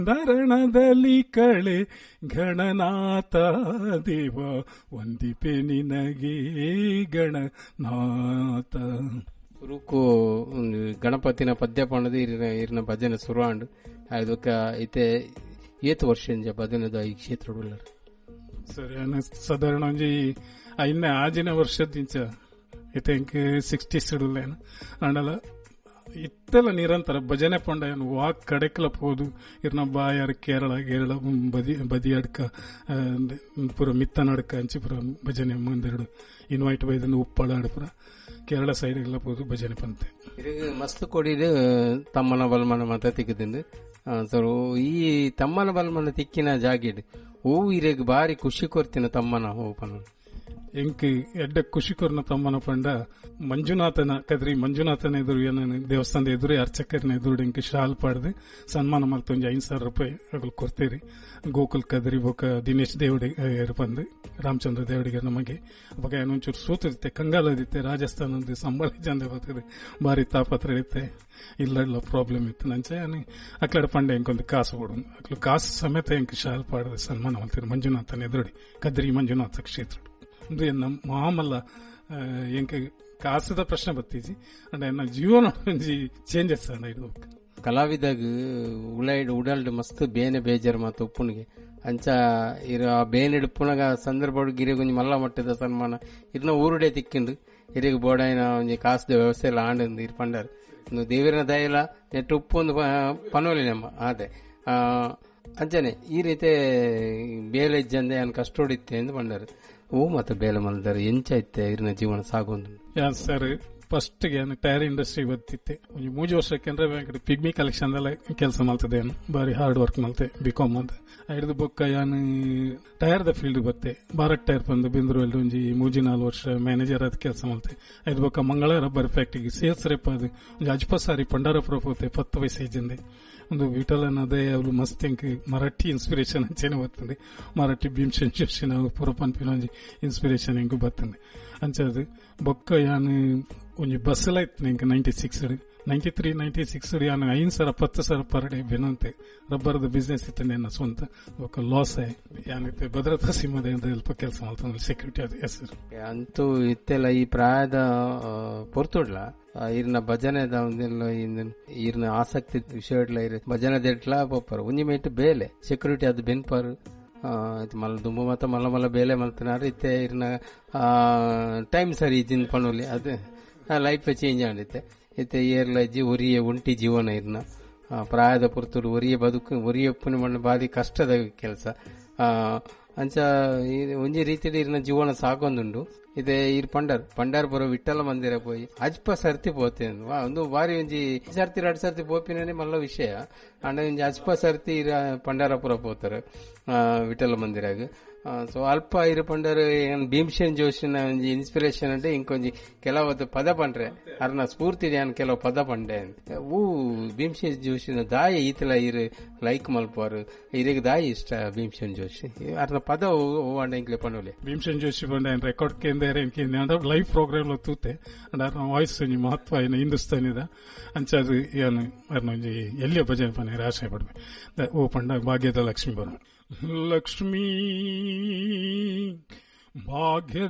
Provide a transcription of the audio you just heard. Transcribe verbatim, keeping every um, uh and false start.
ಧರಣದಲ್ಲಿ ಕಳೆ ಗಣನಾಥ ದೇವ ವಂದಿಪೆ ನಿನಗೆ ಗಣನಾಥ. ಸುರುಕು ಗಣಪತಿನ ಪದ್ಯ ಪಂಡದು ಇರಿನ ಇರಿನ ಭಜನೆ ಸುರಾಂಡ್ ಅದಕ್ಕ ಇತ್ತೆ ಏತ್ ವರ್ಷ ಭಜನೆದ ಈ ಕ್ಷೇತ್ರ ಸರಿ ಸಾಧಾರಣ ಒಂಜಿ ಐದನೇ ಆಜಿನ ವರ್ಷದಿಂಚ ಇತ್ತೆ ಸಿಕ್ಸ್ಟಿ ಸಿಡಲೇನು ಅಂಡಲ ಇತ್ತೆಲ್ಲ ನಿರಂತರ ಭಜನೆ ಪಂಡ ಏನು ವಾಕ್ ಕಡೆಕ್ಲ ಹೋದು ಇರ್ನ ಬಾಯಾರ ಕೇರಳ ಕೇರಳ ಬದಿ ಬದಿ ಅಡ್ಕ ಪೂರ ಮಿತ್ತ ನಡ್ಕ ಅಂಚಿ ಪುರ ಭಜನೆ ಮುಂದೆರಡು ಇನ್ವೈಟ್ ಬೈದನ್ನು ಉಪ್ಪಳ ಅಡ್ಪುರ ಕೇರಳ ಸೈಡ್ ಎಲ್ಲ ಹೋದು ಭಜನೆ ಪಂತೆ ಮಸ್ತ್ ಕೊಡಿದು ತಮ್ಮನ ಬಲ್ಮನ ಮತ ತಿಕ್ಕದಿಂದ ಸರ್ ಈ ತಮ್ಮನ ಬಲ್ಮನ ತಿಕ್ಕಿನ ಜಾಗಿಡ್ ಹೂ ಇರೆಗ್ ಬಾರಿ ಖುಷಿ ಕೊರ್ತಿನ ತಮ್ಮನ ಹೂ ಪನ ಎಂಕ್ ಎಡ್ಡ ಖುಷಿ ಕೊರ್ನ ತಮ್ಮನ ಪಂಡ ಮಂಜುನಾಥನ ಕದ್ರಿ ಮಂಜುನಾಥನ ಎದುರು ಏನ ದೇವಸ್ಥಾನದ ಎದುರೇ ಅರ್ಚಕರನ ಎದುರು ಎಂಕ್ ಶಾಲ್ ಪಾಡ್ದೆ ಸನ್ಮಾನ ಮಲ್ತೊಂಜಿ ಐದು ಸಾವಿರ ರೂಪಾಯಿ ಅಗಲ್ ಕೊಡ್ತೇರಿ ಗೋಕುಲ್ ಕದ್ರಿ ಬೊಕ ದಿನೇಶ್ ದೇವಡಿ ಬಂದು ರಾಮಚಂದ್ರ ದೇವಡಿಗೆ ನಮಗೆ ಅವಾಗ ಏನೊಂಚೂರು ಸೂತಿರುತ್ತೆ ಕಂಗಾಲದಿತ್ತೆ ರಾಜಸ್ಥಾನದ ಸಂಬಳ ಜಂದೆ ಬರ್ತದೆ ಬಾರಿ ತಾಪತ್ರ ಇರುತ್ತೆ ಇಲ್ಲ ಪ್ರಾಬ್ಲಮ್ ಇತ್ತು ನಂಚೆ ಅಕ್ಲಡ ಪಂಡೆ ಎಂಕೊಂದು ಕಾಸು ಕೊಡು ಅಕ್ಲು ಕಾಸು ಸಮೇತ ಎಂಕ್ ಶಾಲ್ ಪಾಡ್ದೆ ಸನ್ಮಾನ ಮಲ್ತೀರಿ ಮಂಜುನಾಥನ ಎದುರುಡಿ ಕದ್ರಿ ಮಂಜುನಾಥ ಕ್ಷೇತ್ರ ಅಂದ್ರೆ ನಮ್ಮ ಮಾಮಲ್ಲ ಎಂಕ ಕಾಸದ ಪ್ರಶ್ನೆ ಬತ್ತೀಜಿ ಅಂಡ್ ನನ್ನ ಜೀವನ ಒಂಜಿ ಚೇಂಜಸ್ ಅಣ್ಣ ಇದು ಕಲಾವಿದಾಗ ಉಳೈಡ್ ಉಡಲ್ಡ್ ಮಸ್ತ್ ಬೇನೆ ಬೇಜಾರ್ ಮಾತು ಉಪ್ಪುನಿಗೆ ಅಂಚ ಇರ ಬೇನೆ ಇಡುಪುನಗ ಸಂದರ್ಭ ಗಿರಿಗೊಂಜಿ ಮಲ್ಲ ಮಟ್ಟದ ಸನ್ಮಾನ ಇರ್ನ ಊರುಡೆ ತಿಕ್ಕಿಂಡು ಹಿರಿಗ ಬೋಡಾಯಿನ ಒಂಜಿ ಕಾಸದ ವ್ಯವಸ್ಥೆ ಎಲ್ಲ ಆಂಡ್ ಇರ್ ಪಂಡಾರ ಒಂದು ದೇವರಿನ ದಯಲ ನೆಟ್ಟು ಉಪ್ಪು ಒಂದು ಪನೋಲಿ ನಮ್ಮ ಅದೇ ಅಂಚನೆ ಈ ರೀತಿ ಬೇಲೆ ಇಜ್ಜಂದೆ ಅನ್ ಕಷ್ಟೋಡಿತ್ತೆ ಎಂದು ಪಂಡಾರ ಓ ಮತ್ತೆ ಬೇಲೆ ಮಲ್ದಾರ ಎಂಚ ಇತ್ತೆ ಇರ್ನ ಜೀವನ ಸಾಗೊಂದು ಸರ್ ಫಸ್ಟ್ ಗೆ ಟೈರ್ ಇಂಡಸ್ಟ್ರಿ ಬತ್ತಿತ್ತೆ ಒಂದು ಮೂಜು ವರ್ಷ ಕೆನರಾ ಪಿಗ್ಮಿ ಕಲೆಕ್ಷನ್ ಕೆಲಸ ಮಾಡ್ತದೆ ಬಾರಿ ಹಾರ್ಡ್ ವರ್ಕ್ ಮಾಡ್ತೆ ಬಿಕಾಮ್ ಅಂತ ಹಿಡಿದು ಬೊಕ್ಕ ಯಾನ್ ಟೈರ್ ದ ಫೀಲ್ಡ್ ಬತ್ತೆ ಭಾರತ್ ಟೈರ್ ಬಂದು ಬೆಂದ್ರು ಒಂಜಿ ಮೂಜಿ ನಾಲ್ಕು ವರ್ಷ ಮ್ಯಾನೇಜರ್ ಅದ್ ಕೆಲಸ ಮಾಡ್ತೆ ಐದು ಬೊಕ್ಕ ಮಂಗಳ ರಬ್ಬರ್ ಫ್ಯಾಕ್ಟ್ರಿಗೆ ಸೇಲ್ಸ್ ರೇಪ್ ಅದು ಒಂದು ಅಜ್ಪ ಸಾರಿ ಪಂಡಾರಪುರ ಹೋತೆ ಪತ್ತು ವಯಸ್ಸು ಏಜಂದೆ ಒಂದು ವಿಠಲನ್ ಅದೇ ಅವಳು ಮಸ್ತ್ ಎಂಕ್ ಮರಾಠಿ ಇನ್ಸ್ಪಿರೇಷನ್ ಅಂಚೆನೆ ಬರ್ತದೆ ಮರಾಠಿ ಭೀಮ್ಸೇನ್ ಜೋಶಿ ನಾವು ಪುರಪನ್ ಪಿನೊಂಜಿ ಇನ್ಸ್ಪಿರೇಷನ್ ಹೆಂಗು ಬರ್ತದೆ ಅಂಚದು ಬೊಕ್ಕ ಯಾನ್ ಒಂಜಿ ಬಸ್ಸಲ ಇತ್ತು ಎಂಕ್ ninety six ninety three ninety six ಯಾನ್ ಐದು ಸಾವಿರ ಪತ್ತು ಸಾವಿರ ಪರ್ ಡೇ ಬೆನಂತೆ ರಬ್ಬರ್ದ ಬಿಸ್ನೆಸ್ ಇತ್ತು ನನ್ನ ಸ್ವಂತ ಬೊಕ್ಕ ಲಾಸ್ ಯಾನಿತ್ತೆ ಭದ್ರತಾ ಸಿಂಹದ ಸ್ವಲ್ಪ ಕೆಲಸ ಮಾಡ್ತಾನೆ ಸೆಕ್ಯೂರಿಟಿ ಅದು ಹೆಸರು ಅಂತೂ ಇತ್ತೆಲ್ಲ ಈ ಪ್ರಾಯದ ಪೊರ್ತುಡ್ಲ ಇರ್ನ ಭಜನೆದ ಒಂದೆಲ್ಲ ಇರ್ನ ಆಸಕ್ತಿ ವಿಷಯ ಇರ್ ಭಜನೆದೆಟ್ಲ ಪಪ್ಪರು ಒಂಜಿ ಮೇಟ್ ಬೇಲೆ ಸೆಕ್ಯೂರಿಟಿ ಅದು ಬೆನ್ಪರು ಮಲ್ಲ ದುಂಬು ಮತ್ತ ಮಲ್ಲ ಮಲ್ಲ ಬೇಲೆ ಮಲ್ತನಾರ ಇತ್ತೆ ಇರ್ನ ಟೈಮ್ ಸರಿ ಇಜಿನ್ ಪಣೋಲಿ ಅದು ಲೈಫ್ ಚೇಂಜ್ ಆಗಿತ್ತೆ ಇತ್ತೆ ಏರ್ಲ ಇಜ್ಜಿ ಒರಿಯೆ ಒಂಟಿ ಜೀವನ ಇರ್ನ ಪ್ರಾಯದ ಪುರ್ತುಡು ಒರಿಯೆ ಬದುಕು ಒರಿಯೆ ಉಪ್ಪುನ ಮಣ್ಣು ಬಾರಿ ಕಷ್ಟದ ಕೆಲಸ ಅಂಚ ಒಂಜಿ ರೀತಿಯಲ್ಲಿ ಇರ್ನ ಜೀವನ ಸಾಕೊಂದುಂಡು ಇದೇ ಇರ್ ಪಂಡರ್ ಪಂಡಾರ್ ಬರೋ ವಿಠಲ ಮಂದಿರ ಪೋಯಿ ಅಜ್ಪ ಸರ್ತಿ ಪೋತೆ ಒಂದು ಬಾರಿ ಒಂಜಿ ಸರ್ತಿ ಎರಡು ಸರ್ತಿ ಪೋಪಿನೇ ಮಲ್ಲ ವಿಷಯ ಅಂಡ ಒಂಜಿ ಅಜ್ಪ ಸರ್ತಿ ಇರ ಪಂಡಾರಪುರ ಪೋತಾರೆ ವಿಠಲ ಮಂದಿರಾಗ ಸೊ ಅಲ್ಪ ಇರು ಪಂಡರ್ ಭೀಮ್ಸೇನ್ ಜೋಶಿನ ಒಂಜಿ ಇನ್ಸ್ಪಿರೇಷನ್ ಅಂದ್ರೆ ಇಂಕೊಂಜಿ ಕೆಲವತ್ತು ಪದ ಪಂಡ್ರೆ ಅರ್ನ ಸ್ಫೂರ್ತಿ ಯಾನ್ ಕೆಲವು ಪದ ಪಂಡೆ ಊ ಭೀಮ್ಸೇನ್ ಜೋಶಿನ ದಾಯಿ ಈತಲ ಇರು ಲೈಕ್ ಮಲ್ಪಾರು ಇರಿಗೆ ದಾಯಿ ಇಷ್ಟ ಭೀಮ್ಸೇನ್ ಜೋಶಿ ಅರ್ನ ಪದ ಓಂಡ ಇಂಕ್ಲೆ ಪಂಡೋಲೆ ಭೀಮ್ಸೇನ್ ಜೋಶಿ ಪಂಡ ರೆಕಾರ್ಡ್ ಕೇಂದ್ರ ಲೈವ್ ಪ್ರೋಗ್ರಾಮ್ ತೂತೆ ಅಂಡ್ ಅರ್ನ ವಾಯ್ಸ್ ಒಂಜಿ ಮಹತ್ವ ಏನು ಹಿಂದೂಸ್ತಾನಿದ ಅಂಚದು ಏನು ಅರ್ನ ಒಂಜಿ ಎಲ್ಲಿಯ ಭಜನೆ ಪನೆ ಆಶಯ ಪಡ್ಬೆ ಓ ಪಂಡ ಭಾಗ್ಯದ ಲಕ್ಷ್ಮಿ ಬರೋ ಲಕ್ಷ್ಮೀ ಭಾಗ್ಯ